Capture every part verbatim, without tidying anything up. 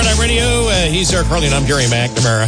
Red Eye Radio. Uh, he's Eric Harley, and I'm Gary McNamara.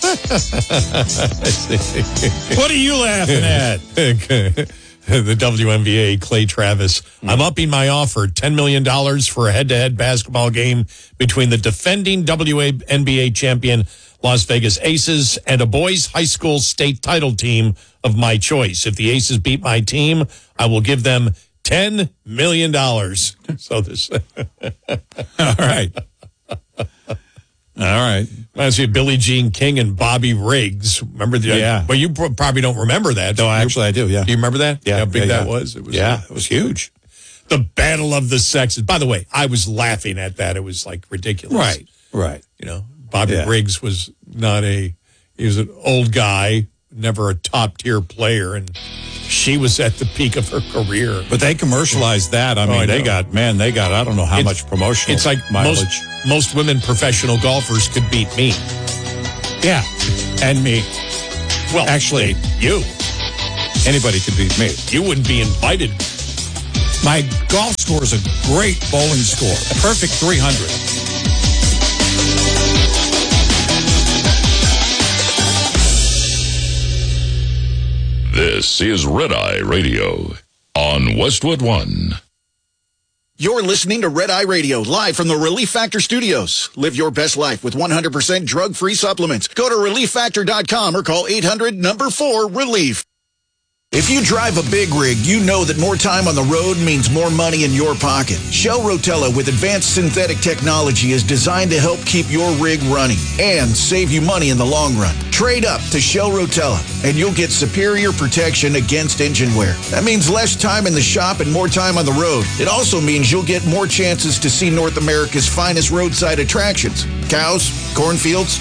What are you laughing at? The W N B A, Clay Travis. Mm. I'm upping my offer, ten million dollars for a head-to-head basketball game between the defending W N B A champion Las Vegas Aces and a boys' high school state title team of my choice. If the Aces beat my team, I will give them ten million dollars. So this... All right. All right. Reminds me of Billie Jean King and Bobby Riggs. Remember the? Yeah. Well, you probably don't remember that. No, actually, I do. Yeah. Do you remember that? Yeah. How big yeah, that yeah. was? It was. Yeah, it was huge. The Battle of the Sexes. By the way, I was laughing at that. It was like ridiculous. Right. Right. You know, Bobby yeah. Riggs was not a. He was an old guy, never a top tier player, and she was at the peak of her career. But they commercialized that. I mean, oh, I they know. got man. They got I don't know how it's, much promotional. It's like mileage. most most women professional golfers could beat me. Yeah, and me. Well, actually, you. Anybody could beat me. You wouldn't be invited. My golf score is a great bowling score. Perfect three hundred. This is Red Eye Radio on Westwood One. You're listening to Red Eye Radio, live from the Relief Factor Studios. Live your best life with one hundred percent drug-free supplements. Go to relief factor dot com or call eight hundred number four relief. If you drive a big rig, you know that more time on the road means more money in your pocket. Shell Rotella with advanced synthetic technology is designed to help keep your rig running and save you money in the long run. Trade up to Shell Rotella and you'll get superior protection against engine wear. That means less time in the shop and more time on the road. It also means you'll get more chances to see North America's finest roadside attractions. Cows, cornfields,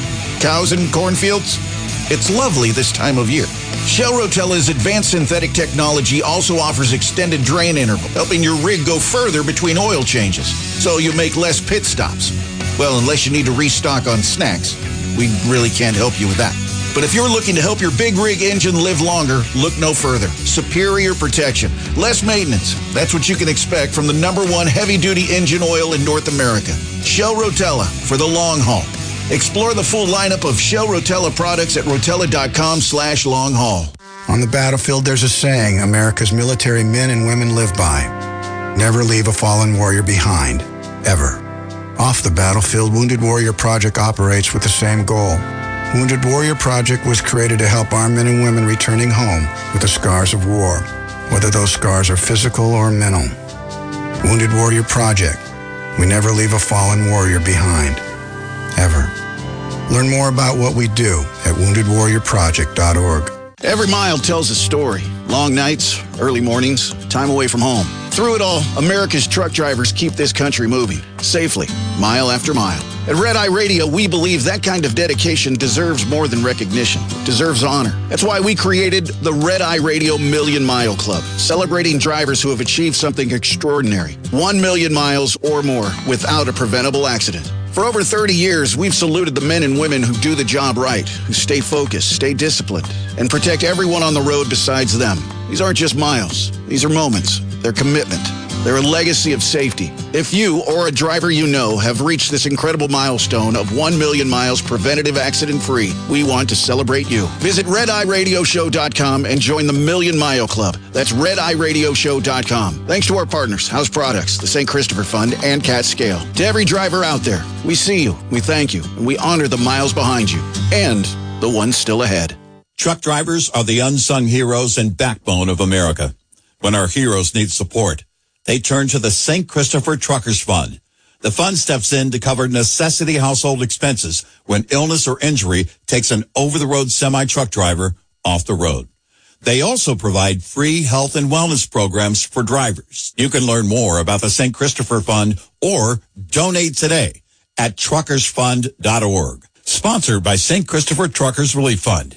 cows and cornfields. It's lovely this time of year. Shell Rotella's advanced synthetic technology also offers extended drain interval, helping your rig go further between oil changes, so you make less pit stops. Well, unless you need to restock on snacks. We really can't help you with that. But if you're looking to help your big rig engine live longer, look no further. Superior protection, less maintenance. That's what you can expect from the number one heavy-duty engine oil in North America. Shell Rotella for the long haul. Explore the full lineup of Shell Rotella products at rotella.com slash long haul. On the battlefield, there's a saying America's military men and women live by. Never leave a fallen warrior behind, ever. Off the battlefield, Wounded Warrior Project operates with the same goal. Wounded Warrior Project was created to help our men and women returning home with the scars of war, whether those scars are physical or mental. Wounded Warrior Project. We never leave a fallen warrior behind, ever. Learn more about what we do at wounded warrior project dot org. Every mile tells a story. Long nights, early mornings, time away from home. Through it all, America's truck drivers keep this country moving, safely, mile after mile. At Red Eye Radio, we believe that kind of dedication deserves more than recognition, deserves honor. That's why we created the Red Eye Radio Million Mile Club, celebrating drivers who have achieved something extraordinary. One million miles or more without a preventable accident. For over thirty years, we've saluted the men and women who do the job right, who stay focused, stay disciplined, and protect everyone on the road besides them. These aren't just miles. These are moments. They're commitment. They're a legacy of safety. If you or a driver you know have reached this incredible milestone of one million miles preventative accident-free, we want to celebrate you. Visit red eye radio show dot com and join the Million Mile Club. That's red eye radio show dot com. Thanks to our partners, House Products, the Saint Christopher Fund, and Cat Scale. To every driver out there, we see you, we thank you, and we honor the miles behind you and the ones still ahead. Truck drivers are the unsung heroes and backbone of America. When our heroes need support, they turn to the Saint Christopher Truckers Fund. The fund steps in to cover necessity household expenses when illness or injury takes an over-the-road semi-truck driver off the road. They also provide free health and wellness programs for drivers. You can learn more about the Saint Christopher Fund or donate today at truckers fund dot org. Sponsored by Saint Christopher Truckers Relief Fund.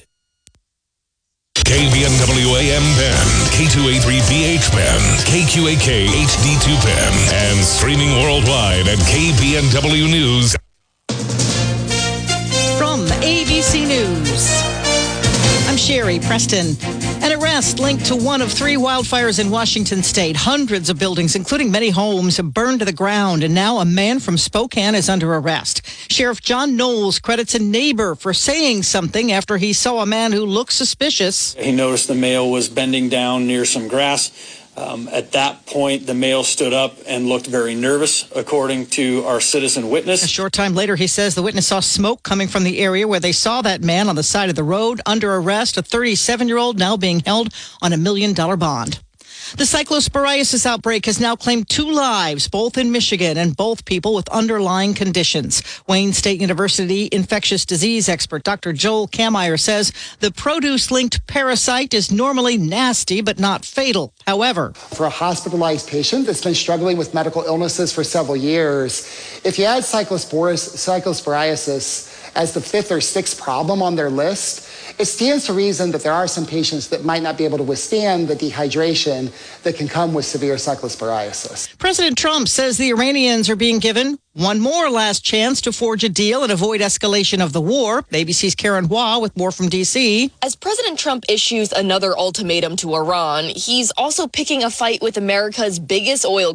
K B N W A M Penn, K two A three B H Penn, K Q A K H D two Penn, and streaming worldwide at K B N W News. From A B C News, I'm Sherry Preston. And at Red arrest linked to one of three wildfires in Washington state. Hundreds of buildings, including many homes, have burned to the ground, and now a man from Spokane is under arrest. Sheriff John Knowles credits a neighbor for saying something after he saw a man who looked suspicious. He noticed the male was bending down near some grass. Um, at that point, the male stood up and looked very nervous, according to our citizen witness. A short time later, he says the witness saw smoke coming from the area where they saw that man on the side of the road under arrest, a thirty-seven-year-old now being held on a million-dollar bond. The cyclosporiasis outbreak has now claimed two lives, both in Michigan, and both people with underlying conditions. Wayne State University infectious disease expert Doctor Joel Kameyer says the produce-linked parasite is normally nasty but not fatal. However, for a hospitalized patient that's been struggling with medical illnesses for several years, if you add cyclosporis, cyclosporiasis as the fifth or sixth problem on their list, it stands to reason that there are some patients that might not be able to withstand the dehydration that can come with severe cyclosporiasis. President Trump says the Iranians are being given one more last chance to forge a deal and avoid escalation of the war. A B C's Karen Hua with more from D C. As President Trump issues another ultimatum to Iran, he's also picking a fight with America's biggest oil